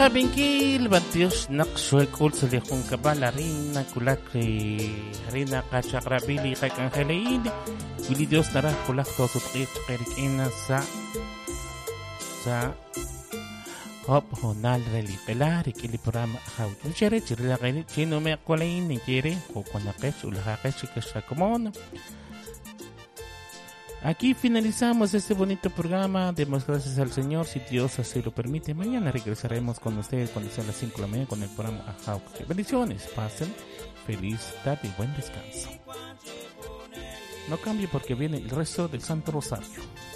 Bingkil Bantios Naksuel Kulsuli kung kabalarina kulakri harina kachakrabili kay kanghelein Guli Dios nara kulak to sutkit kerikina sa hop honal reli pelari kili programa akaw chere chirila kay chino me kwalain ni chere kukonakes ulakakes kasakomon. Aquí finalizamos este bonito programa. Demos gracias al Señor, si Dios así lo permite. Mañana regresaremos con ustedes cuando sean las 5 de la mañana con el programa Ajau. Bendiciones, pasen, feliz tarde y buen descanso. No cambie porque viene el resto del Santo Rosario.